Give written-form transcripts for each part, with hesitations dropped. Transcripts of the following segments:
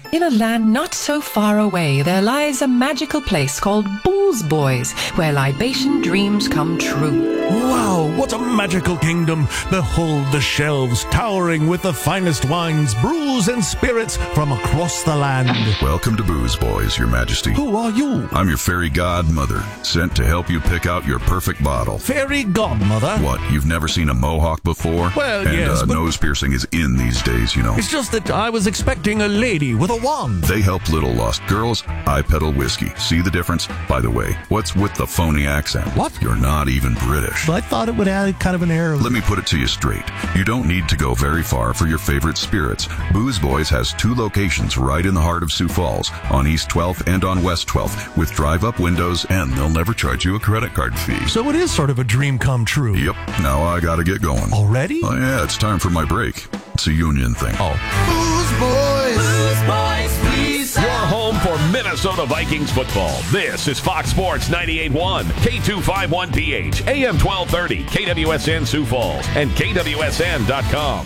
In a land not so far away, there lies a magical place called Booze Boys, where libation dreams come true. Wow, what a magical kingdom! Behold the shelves towering with the finest wines, brews, and spirits from across the land. Welcome to Booze Boys, Your Majesty. Who are you? I'm your fairy godmother, sent to help you pick out your perfect bottle. Fairy godmother? What, you've never seen a mohawk before? Well, and, yes, but nose piercing is in these days, you know. it's just that I was expecting a lady with a wand. They help little lost girls. I peddle whiskey. See the difference? By the way, what's with the phony accent? What? You're not even British. I thought it would add kind of an air of... Let me put it to you straight. You don't need to go very far for your favorite spirits. Booze Boys has 2 locations right in the heart of Sioux Falls, on East 12th and on West 12th, with drive-up windows, and they'll never charge you a credit card fee. So it is sort of a dream come true. Yep. Now I gotta get going. Already? Oh, yeah, it's time for my break. It's a union thing. Oh. Booze Boys! Booze Boys, please. Your home for Minnesota Vikings football. This is Fox Sports 98.1, K251PH, AM 1230, KWSN Sioux Falls, and KWSN.com.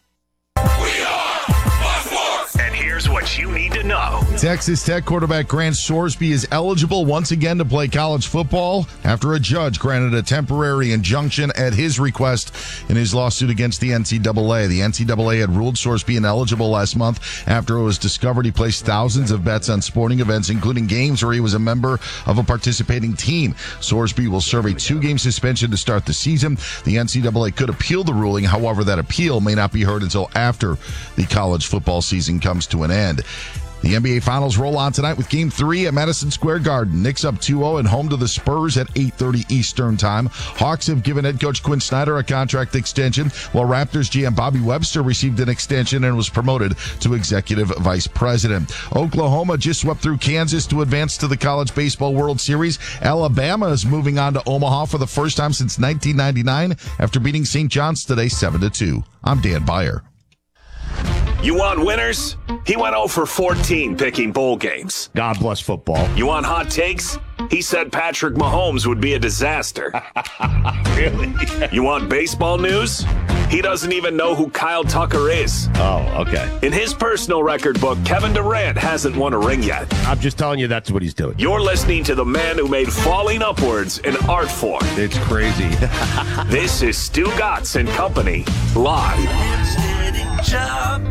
We are Fox Sports! And here's what you need to know. Texas Tech quarterback Grant Sorsby is eligible once again to play college football after a judge granted a temporary injunction at his request in his lawsuit against the NCAA. The NCAA had ruled Sorsby ineligible last month after it was discovered he placed thousands of bets on sporting events, including games where he was a member of a participating team. Sorsby will serve a 2-game suspension to start the season. The NCAA could appeal the ruling. However, that appeal may not be heard until after the college football season comes to an end. The NBA Finals roll on tonight with Game 3 at Madison Square Garden. Knicks up 2-0 and home to the Spurs at 8:30 Eastern Time. Hawks have given head coach Quinn Snyder a contract extension, while Raptors GM Bobby Webster received an extension and was promoted to executive vice president. Oklahoma just swept through Kansas to advance to the College Baseball World Series. Alabama is moving on to Omaha for the first time since 1999 after beating St. John's today 7-2. I'm Dan Beyer. You want winners? He went 0 for 14 picking bowl games. God bless football. You want hot takes? He said Patrick Mahomes would be a disaster. Really? You want baseball news? He doesn't even know who Kyle Tucker is. Oh, okay. In his personal record book, Kevin Durant hasn't won a ring yet. I'm just telling you that's what he's doing. You're listening to the man who made falling upwards an art form. It's crazy. This is Stu Gatz and Company, live. Job,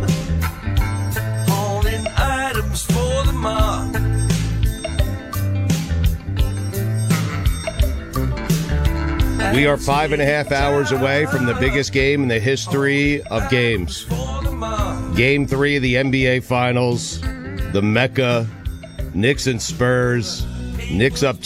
hauling items for the mob. We are 5.5 hours away from the biggest game in the history of games. Game 3 of the NBA Finals, the Mecca, Knicks and Spurs. Knicks up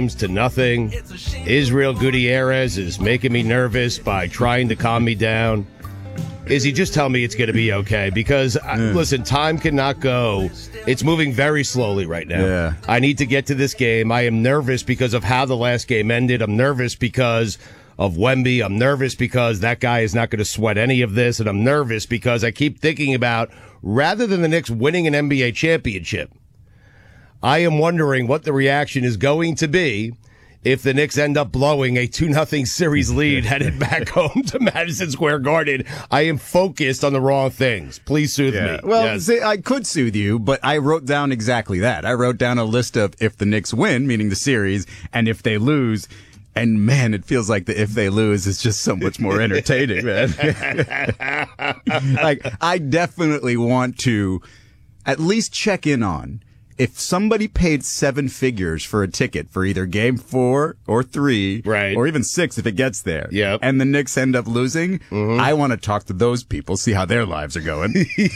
2-0. Israel Gutierrez is making me nervous by trying to calm me down. Izzy, just tell me it's going to be okay because, listen, time cannot go. It's moving very slowly right now. Yeah. I need to get to this game. I am nervous because of how the last game ended. I'm nervous because of Wemby. I'm nervous because that guy is not going to sweat any of this. And I'm nervous because I keep thinking about, rather than the Knicks winning an NBA championship, I am wondering what the reaction is going to be if the Knicks end up blowing a 2-0 series lead headed back home to Madison Square Garden. I am focused on the wrong things. Please soothe me. Well, Yes. see, I could soothe you, but I wrote down exactly that. I wrote down a list of if the Knicks win, meaning the series, and if they lose. And, man, it feels like the if they lose is just so much more entertaining, man. Like, I definitely want to at least check in on if somebody paid 7 figures for a ticket for either game 4 or 3, right, or even 6 if it gets there, yep, and the Knicks end up losing, I want to talk to those people, see how their lives are going.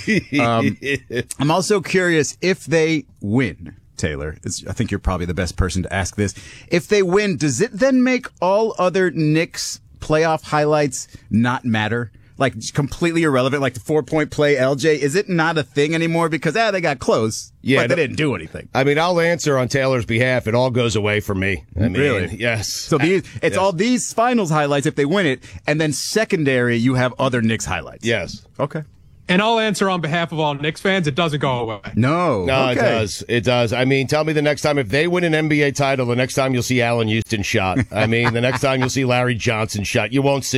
I'm also curious if they win. Taylor, I think you're probably the best person to ask this. If they win, does it then make all other Knicks playoff highlights not matter? Like, completely irrelevant, like the 4-point play, LJ, is it not a thing anymore? Because, they got close, but they didn't do anything. I mean, I'll answer on Taylor's behalf. It all goes away for me. I mean, really? Yes. So it's all these finals highlights if they win it, and then secondary, you have other Knicks highlights. Yes. Okay. And I'll answer on behalf of all Knicks fans. It doesn't go away. No. It does. It does. I mean, tell me the next time, if they win an NBA title, the next time you'll see Allen Houston shot. I mean, the next time you'll see Larry Johnson shot. You won't see it.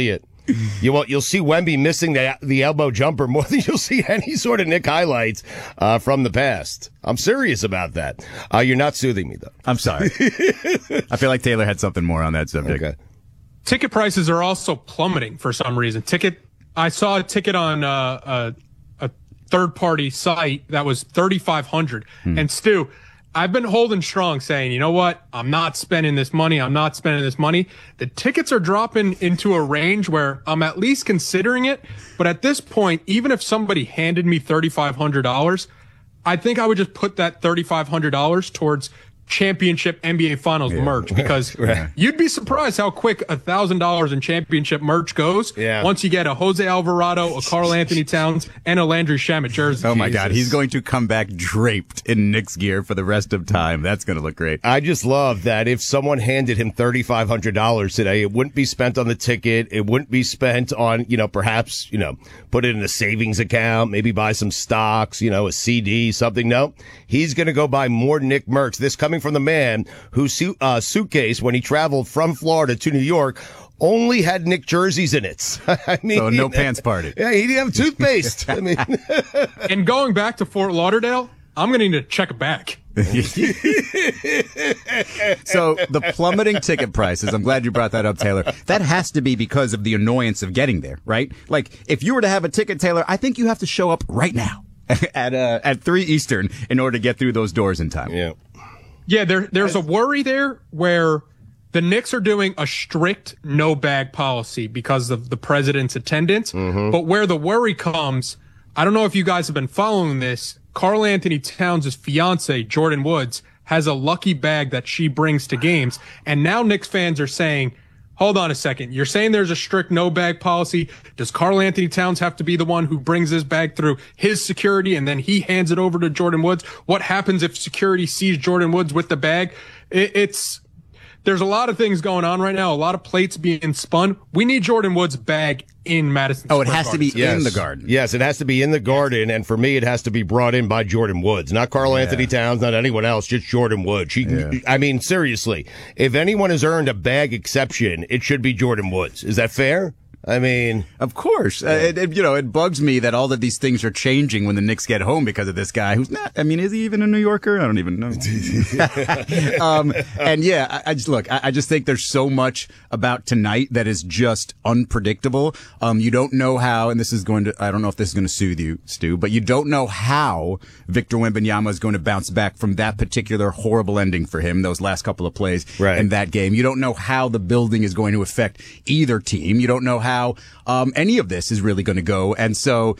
You'll see Wemby missing the elbow jumper more than you'll see any sort of Nick highlights from the past. I'm serious about that. You're not soothing me, though. I'm sorry. I feel like Taylor had something more on that subject. Okay. Ticket prices are also plummeting for some reason. I saw a ticket on a third-party site that was $3,500. And Stu, I've been holding strong saying, you know what? I'm not spending this money. The tickets are dropping into a range where I'm at least considering it. But at this point, even if somebody handed me $3,500, I think I would just put that $3,500 towards championship NBA Finals merch, because you'd be surprised how quick $1,000 in championship merch goes once you get a Jose Alvarado, a Karl Anthony Towns, and a Landry Shamet jersey. Oh my God, he's going to come back draped in Knicks gear for the rest of time. That's going to look great. I just love that if someone handed him $3,500 today, it wouldn't be spent on the ticket. It wouldn't be spent on, perhaps, put it in a savings account, maybe buy some stocks, a CD, something. No, he's going to go buy more Knick merch. This coming from the man whose suitcase, when he traveled from Florida to New York, only had Knick jerseys in it. I mean, so no pants party. Yeah, he didn't have toothpaste. I mean, and going back to Fort Lauderdale, I'm going to need to check a bag. So the plummeting ticket prices, I'm glad you brought that up, Taylor. That has to be because of the annoyance of getting there, right? Like, if you were to have a ticket, Taylor, I think you have to show up right now at 3 Eastern in order to get through those doors in time. Yeah, there's a worry there where the Knicks are doing a strict no bag policy because of the president's attendance. But where the worry comes, I don't know if you guys have been following this, Karl Anthony Towns' fiance, Jordan Woods, has a lucky bag that she brings to games. And now Knicks fans are saying, hold on a second. You're saying there's a strict no bag policy. Does Karl Anthony Towns have to be the one who brings his bag through his security and then he hands it over to Jordan Woods? What happens if security sees Jordan Woods with the bag? There's a lot of things going on right now. A lot of plates being spun. We need Jordan Woods' bag in Madison Square Garden. It has to be in the Garden. Yes, it has to be in the Garden. And for me, it has to be brought in by Jordan Woods. Not Karl Anthony Towns, not anyone else, just Jordan Woods. I mean, seriously, if anyone has earned a bag exception, it should be Jordan Woods. Is that fair? I mean, of course. It bugs me that all of these things are changing when the Knicks get home because of this guy who's not. I mean, is he even a New Yorker? I don't even know. I just think there's so much about tonight that is just unpredictable. You don't know how, and I don't know if this is going to soothe you, Stu, but you don't know how Victor Wembanyama is going to bounce back from that particular horrible ending for him, those last couple of plays in that game. You don't know how the building is going to affect either team. You don't know how any of this is really going to go. And so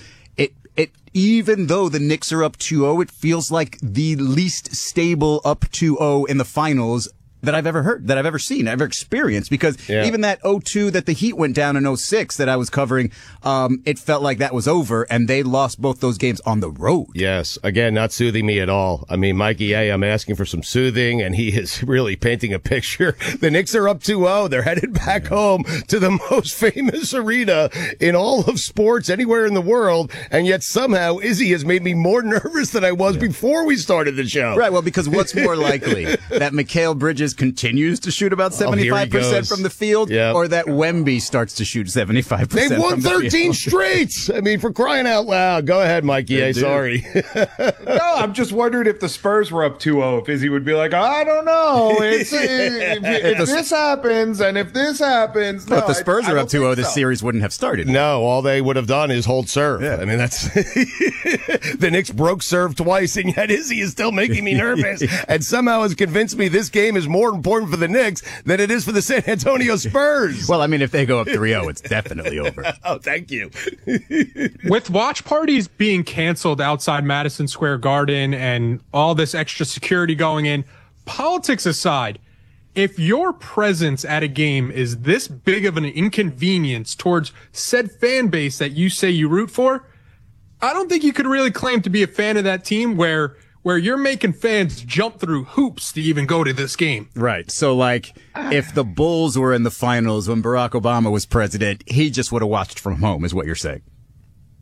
even though the Knicks are up 2-0, it feels like the least stable up 2-0 in the finals that I've ever heard, that I've ever seen, ever experienced, because even that 0-2 that the Heat went down in 06 that I was covering, it felt like that was over, and they lost both those games on the road. Yes. Again, not soothing me at all. I mean, Mikey A, I'm asking for some soothing, and he is really painting a picture. The Knicks are up 2-0. They're headed back home to the most famous arena in all of sports anywhere in the world, and yet somehow Izzy has made me more nervous than I was before we started the show. Right, well, because what's more likely? That Mikal Bridges continues to shoot about 75% from the field, or that Wemby starts to shoot 75%. They've won 13 straight. I mean, for crying out loud. Go ahead, Mikey. Sorry. No, I'm just wondering if the Spurs were up 2-0, if Izzy would be like, I don't know. If this happens and if this happens. No, if the Spurs are up 2-0, the series wouldn't have started. No, all they would have done is hold serve. Yeah. I mean, that's the Knicks broke serve twice, and yet Izzy is still making me nervous and somehow has convinced me this game is more important for the Knicks than it is for the San Antonio Spurs. Well, I mean, if they go up 3-0, it's definitely over. Oh, thank you. With watch parties being canceled outside Madison Square Garden and all this extra security going in, politics aside, if your presence at a game is this big of an inconvenience towards said fan base that you say you root for, I don't think you could really claim to be a fan of that team where you're making fans jump through hoops to even go to this game. Right. So, like, if the Bulls were in the finals when Barack Obama was president, he just would have watched from home, is what you're saying.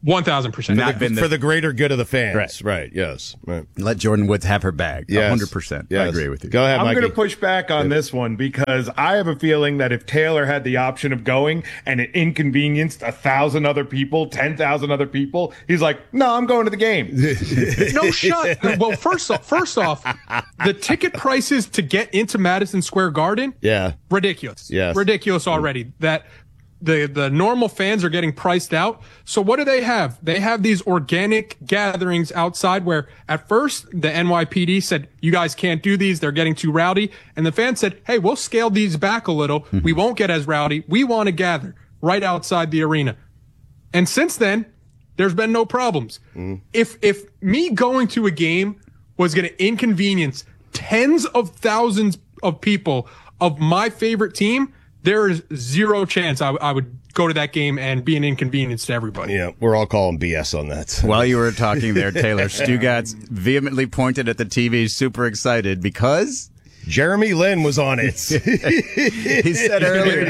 1,000%. Not been for the greater good of the fans. Right. Yes. Right. Let Jordyn Woods have her bag. Yes. 100%. Yes. I agree with you. Go ahead, I'm Mikey. going to push back on this one because I have a feeling that if Taylor had the option of going and it inconvenienced 1,000 other people, 10,000 other people, he's like, no, I'm going to the game. No shot. Well, first off, the ticket prices to get into Madison Square Garden, ridiculous. Yes. Ridiculous already. That the normal fans are getting priced out. So what do they have? They have these organic gatherings outside where at first the NYPD said, you guys can't do these. They're getting too rowdy. And the fans said, hey, we'll scale these back a little. We won't get as rowdy. We want to gather right outside the arena. And since then, there's been no problems. If me going to a game was going to inconvenience tens of thousands of people of my favorite team, there is zero chance I would go to that game and be an inconvenience to everybody. Yeah, we're all calling BS on that. While you were talking there, Taylor, Stugotz vehemently pointed at the TV, super excited because Jeremy Lin was on it. He said earlier.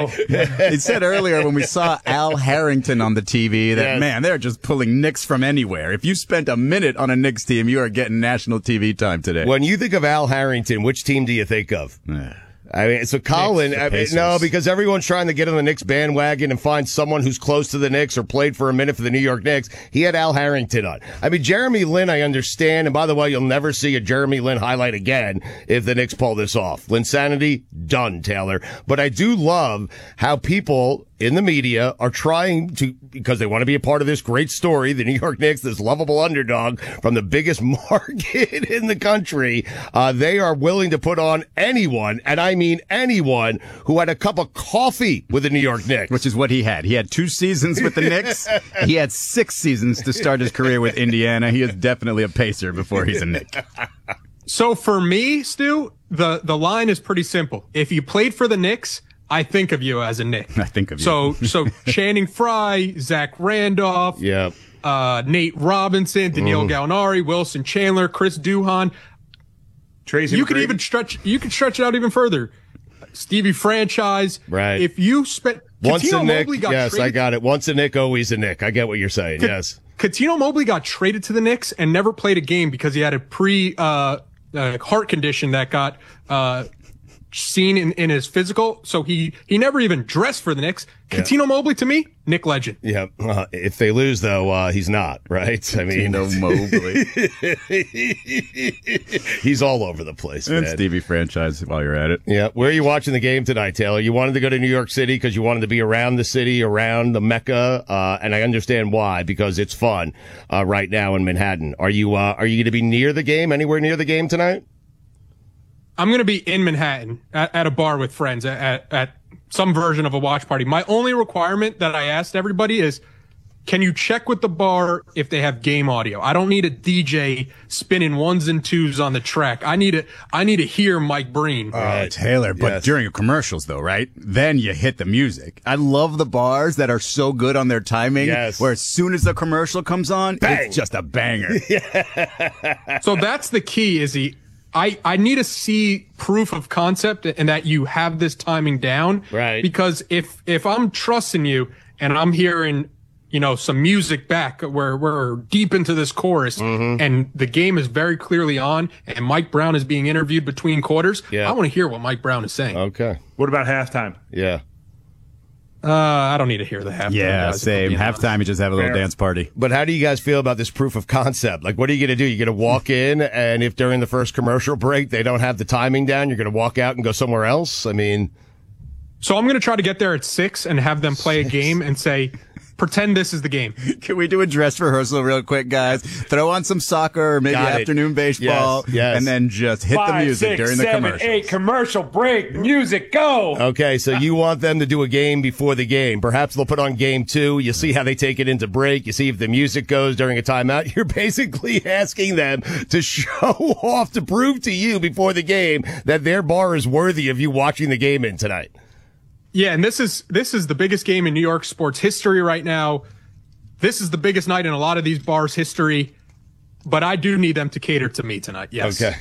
He said earlier when we saw Al Harrington on the TV that, man, they're just pulling Knicks from anywhere. If you spent a minute on a Knicks team, you are getting national TV time today. When you think of Al Harrington, which team do you think of? I mean, so Colin, no, because everyone's trying to get on the Knicks bandwagon and find someone who's close to the Knicks or played for a minute for the New York Knicks. He had Al Harrington on. I mean, Jeremy Lin, I understand. And by the way, you'll never see a Jeremy Lin highlight again if the Knicks pull this off. Linsanity, done, Taylor. But I do love how people in the media are trying to, because they want to be a part of this great story, the New York Knicks, this lovable underdog from the biggest market in the country. They are willing to put on anyone, and I mean anyone, who had a cup of coffee with the New York Knicks. Which is what he had. He had 2 seasons with the Knicks. He had 6 seasons to start his career with Indiana. He is definitely a Pacer before he's a Knick. So for me, Stu, the line is pretty simple. If you played for the Knicks, I think of you as a Knick. I think of you. So Channing Frye, Zach Randolph, Nate Robinson, Daniil Gallinari, Wilson Chandler, Chris Duhon. Tracy you could even stretch it out even further. Stevie Franchise. Right. If you spent once a Knick, yes, I got it. Once a Knick, always a Knick. I get what you're saying. Yes. Coutinho Mobley got traded to the Knicks and never played a game because he had a heart condition that got seen in his physical, so he never even dressed for the Knicks. Coutinho Mobley, to me, Knick legend. Yeah, if they lose, though, he's not, right? I mean, Mobley. He's all over the place, man. And Stevie Franchise while you're at it. Yeah, where are you watching the game tonight, Taylor? You wanted to go to New York City because you wanted to be around the city, around the Mecca, and I understand why, because it's fun right now in Manhattan. Are you going to be near the game, anywhere near the game tonight? I'm going to be in Manhattan at a bar with friends at some version of a watch party. My only requirement that I asked everybody is, can you check with the bar if they have game audio? I don't need a DJ spinning 1s and 2s on the track. I need to hear Mike Breen. Taylor, but during commercials though, right? Then you hit the music. I love the bars that are so good on their timing. Yes. Where as soon as the commercial comes on, bang! It's just a banger. So that's the key, Izzy. I need to see proof of concept and that you have this timing down. Right. Because if I'm trusting you and I'm hearing, some music back where we're deep into this chorus and the game is very clearly on and Mike Brown is being interviewed between quarters, I want to hear what Mike Brown is saying. Okay. What about halftime? Yeah. I don't need to hear the halftime. Yeah, guys, same. Halftime, you just have a little dance party. But how do you guys feel about this proof of concept? Like, what are you going to do? You're going to walk in, and if during the first commercial break they don't have the timing down, you're going to walk out and go somewhere else? I mean... So I'm going to try to get there at 6 and have them play a game and say, pretend this is the game. Can we do a dress rehearsal real quick, guys? Throw on some soccer or maybe afternoon baseball, yes. And then just hit the music during the commercials. 8 commercial break, music, go! Okay, so you want them to do a game before the game. Perhaps they'll put on game 2. You see how they take it into break. You see if the music goes during a timeout. You're basically asking them to show off, to prove to you before the game that their bar is worthy of you watching the game in tonight. Yeah, and this is the biggest game in New York sports history right now. This is the biggest night in a lot of these bars' history, but I do need them to cater to me tonight. Yes. Okay.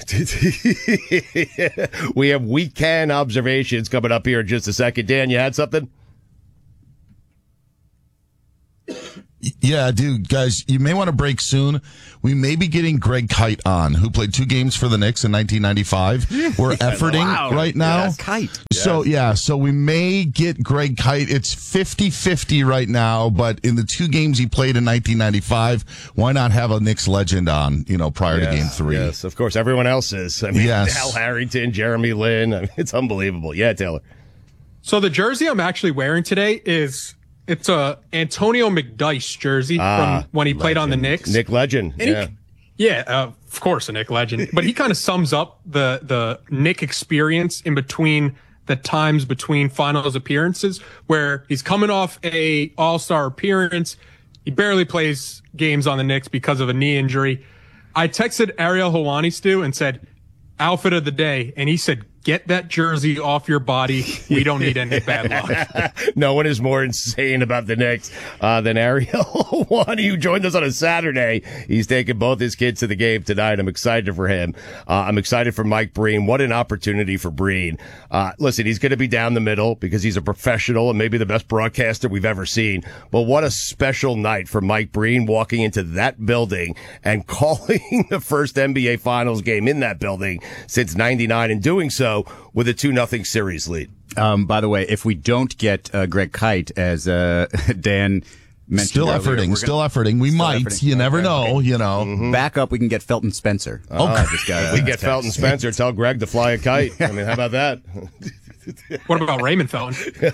We have weekend observations coming up here in just a second. Dan, you had something? Yeah, dude, guys, you may want to break soon. We may be getting Greg Kite on, who played 2 games for the Knicks in 1995. We're efforting right now. Yes. Kite. So we may get Greg Kite. It's 50-50 right now, but in the 2 games he played in 1995, why not have a Knicks legend on, prior to Game 3? Yes, of course. Everyone else is. I mean, Al Harrington, Jeremy Lin. I mean, it's unbelievable. Yeah, Taylor. So the jersey I'm actually wearing today it's a Antonio McDyess jersey from when he played on the Knicks. Nick Legend. Of course, a Nick Legend. But he kind of sums up the Nick experience in between the times between finals appearances, where he's coming off a all-star appearance. He barely plays games on the Knicks because of a knee injury. I texted Ariel Helwani, Stu, and said, outfit of the day. And he said, get that jersey off your body. We don't need any bad luck. No one is more insane about the Knicks than Ariel Helwani, who joined us on a Saturday. He's taking both his kids to the game tonight. I'm excited for him. I'm excited for Mike Breen. What an opportunity for Breen. Listen, he's going to be down the middle because he's a professional and maybe the best broadcaster we've ever seen. But what a special night for Mike Breen walking into that building and calling the first NBA Finals game in that building since '99 and doing so with a 2-0 series lead. By the way, if we don't get Greg Kite, as Dan mentioned still efforting. We might. You never know. Mm-hmm. Back up, we can get Felton Spencer. If we get Felton Spencer, tell Greg to fly a kite. I mean, how about that? What about Raymond Felton?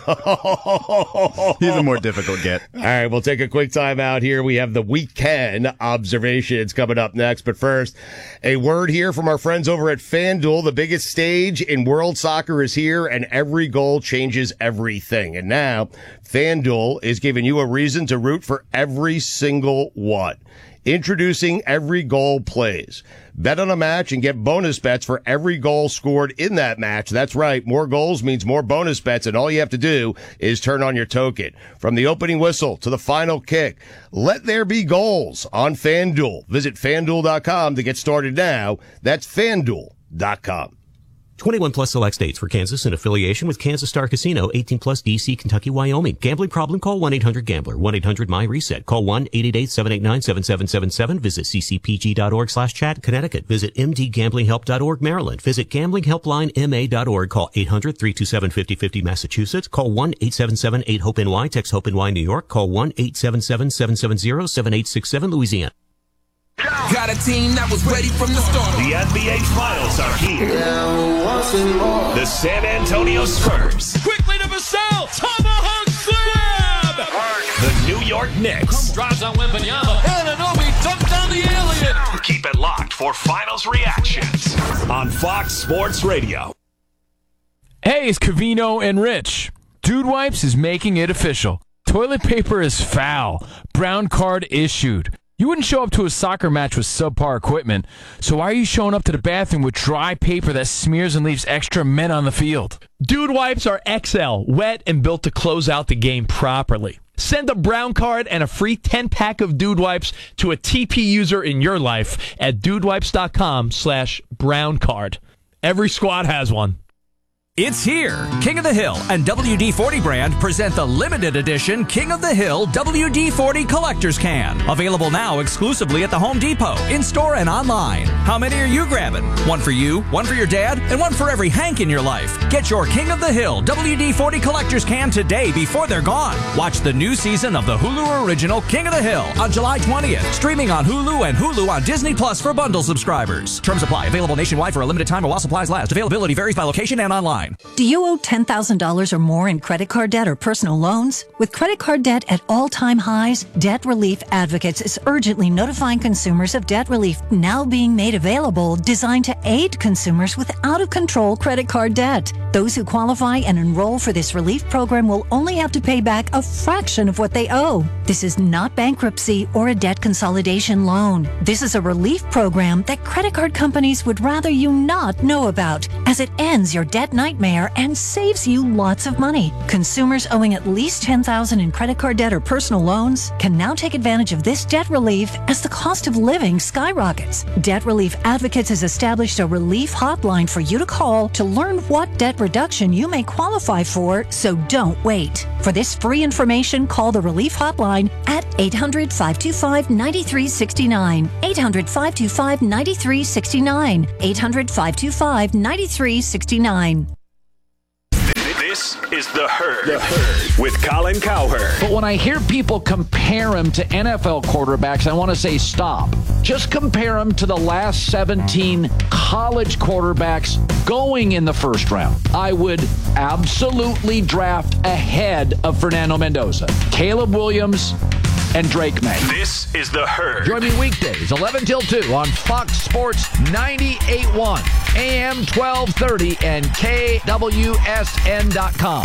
He's a more difficult get. All right, we'll take a quick time out here. We have the weekend observations coming up next. But first, a word here from our friends over at FanDuel. The biggest stage in world soccer is here, and every goal changes everything. And now, FanDuel is giving you a reason to root for every single one. Introducing Every Goal Plays. Bet on a match and get bonus bets for every goal scored in that match. That's right. More goals means more bonus bets, and all you have to do is turn on your token. From the opening whistle to the final kick, let there be goals on FanDuel. Visit FanDuel.com to get started now. That's FanDuel.com. 21 plus select states for Kansas in affiliation with Kansas Star Casino, 18 plus DC, Kentucky, Wyoming. Gambling problem? Call 1-800-GAMBLER. 1-800-MY-RESET. Call 1-888-789-7777. Visit ccpg.org/chat. Connecticut. Visit mdgamblinghelp.org. Maryland. Visit gamblinghelplinema.org. Call 800-327-5050. Massachusetts. Call 1-877-8-HOPE-NY. Text HOPE-NY. New York. Call 1-877-770-7867. Louisiana. Got a team that was ready from the start. The NBA Finals are here. The San Antonio Spurs. Quickly to Vassell. Tomahawk slam. The New York Knicks. Drives on Wembanyama. Anunoby dunked down the alien. Keep it locked for Finals reactions on Fox Sports Radio. Hey, it's Covino and Rich. Dude Wipes is making it official. Toilet paper is foul. Brown card issued. You wouldn't show up to a soccer match with subpar equipment, so why are you showing up to the bathroom with dry paper that smears and leaves extra men on the field? Dude Wipes are XL, wet and built to close out the game properly. Send a brown card and a free 10-pack of Dude Wipes to a TP user in your life at dudewipes.com/brown card. Every squad has one. It's here. King of the Hill and WD-40 brand present the limited edition King of the Hill WD-40 Collector's Can. Available now exclusively at the Home Depot, in-store and online. How many are you grabbing? One for you, one for your dad, and one for every Hank in your life. Get your King of the Hill WD-40 Collector's Can today before they're gone. Watch the new season of the Hulu original King of the Hill on July 20th. Streaming on Hulu and Hulu on Disney Plus for bundle subscribers. Terms apply. Available nationwide for a limited time while supplies last. Availability varies by location and online. Do you owe $10,000 or more in credit card debt or personal loans? With credit card debt at all-time highs, Debt Relief Advocates is urgently notifying consumers of debt relief now being made available, designed to aid consumers with out-of-control credit card debt. Those who qualify and enroll for this relief program will only have to pay back a fraction of what they owe. This is not bankruptcy or a debt consolidation loan. This is a relief program that credit card companies would rather you not know about, as it ends your debt nightmare and saves you lots of money. Consumers owing at least $10,000 in credit card debt or personal loans can now take advantage of this debt relief as the cost of living skyrockets. Debt Relief Advocates has established a relief hotline for you to call to learn what debt reduction you may qualify for, so don't wait. For this free information, call the Relief Hotline at 800-525-9369. 800-525-9369. 800-525-9369. This is The Herd with Colin Cowherd. But when I hear people compare him to NFL quarterbacks, I want to say stop. Just compare him to the last 17 college quarterbacks going in the first round. I would absolutely draft ahead of Fernando Mendoza, Caleb Williams, and Drake May. This is The Herd. Join me weekdays, 11 till 2 on Fox Sports 98.1, AM 1230, and KWSN.com.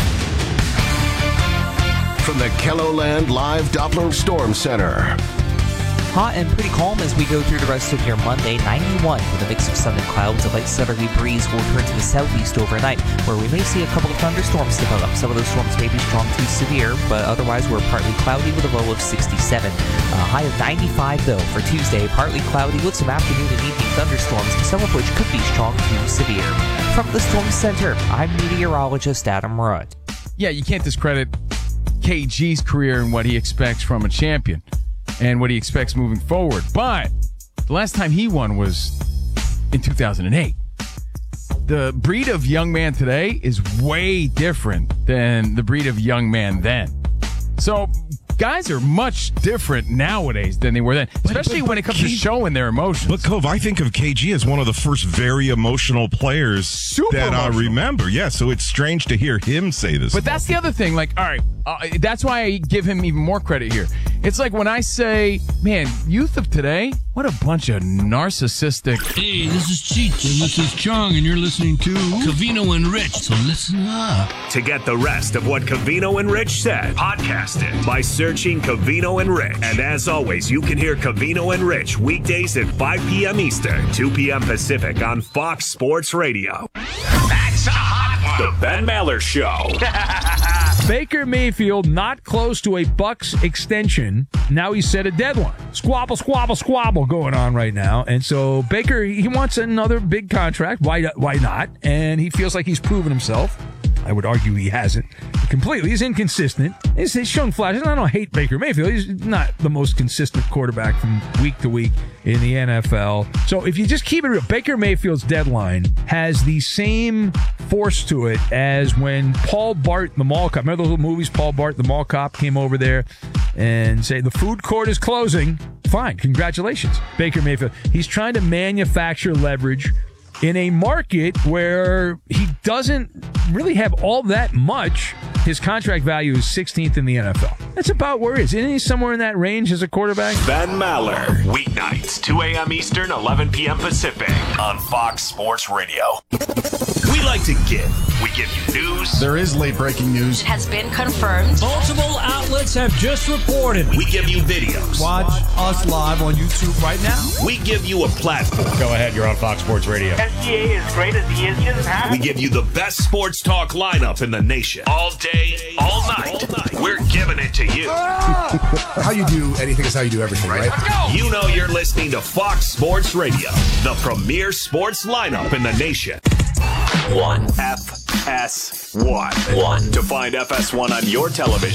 From the KELOLAND Live Doppler Storm Center. Hot and pretty calm as we go through the rest of your Monday. 91 with a mix of sun and clouds. A light southerly breeze will turn to the southeast overnight, where we may see a couple of thunderstorms develop. Some of those storms may be strong to severe, but otherwise we're partly cloudy with a low of 67. A high of 95 though for Tuesday. Partly cloudy with some afternoon and evening thunderstorms, some of which could be strong to severe. From the Storm Center, I'm meteorologist Adam Rudd. Yeah, you can't discredit KG's career and what he expects from a champion and what he expects moving forward. But the last time he won was in 2008. The breed of young man today is way different than the breed of young man then. So guys are much different nowadays than they were then, especially when it comes to showing their emotions. But, Cove, I think of KG as one of the first very emotional players I remember. Yeah, so it's strange to hear him say this. But that's the other thing. Like, all right, that's why I give him even more credit here. It's like when I say, man, youth of today, what a bunch of narcissistic... Hey, this is Cheech, and this is Chong, and you're listening to Covino and Rich, so listen up. To get the rest of what Covino and Rich said, podcast it by searching Covino and Rich. And as always, you can hear Covino and Rich weekdays at 5 p.m. Eastern, 2 p.m. Pacific on Fox Sports Radio. That's a hot one. The Ben Maller Show. Baker Mayfield not close to a Bucs extension. Now he's set a deadline. Squabble, squabble, squabble going on right now. And so Baker, he wants another big contract. Why not? And he feels like he's proven himself. I would argue he hasn't completely. He's inconsistent. He's shown flashes. I don't hate Baker Mayfield. He's not the most consistent quarterback from week to week in the NFL. So if you just keep it real, Baker Mayfield's deadline has the same force to it as when Paul Bart, the mall cop, remember those little movies, Paul Bart, the mall cop, came over there and say, the food court is closing. Fine. Congratulations, Baker Mayfield. He's trying to manufacture leverage in a market where he doesn't really have all that much. His contract value is 16th in the NFL. That's about where he is. Isn't he somewhere in that range as a quarterback? Ben Maller, weeknights, 2 a.m. Eastern, 11 p.m. Pacific on Fox Sports Radio. We like to give. We give you news. There is late-breaking news. It has been confirmed. Multiple outlets have just reported. We give you videos. Watch us live on YouTube right now. We give you a platform. Go ahead, you're on Fox Sports Radio. SGA, as great as he is, just happy. We give you the best sports talk lineup in the nation. All day, all night. We're giving it to you. How you do anything is how you do everything, right? Let's go. You know you're listening to Fox Sports Radio, the premier sports lineup in the nation. 1. FS1. To find FS1 on your television,